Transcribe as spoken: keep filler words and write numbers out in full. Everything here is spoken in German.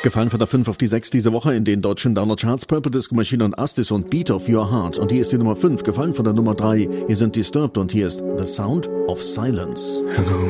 Gefallen von der fünf auf die sechs diese Woche in den deutschen Download-Charts. Purple Disco Machine und Astis und Beat of Your Heart. Und hier ist die Nummer fünf, gefallen von der Nummer drei. Hier sind Disturbed und hier ist The Sound of Silence. Hello.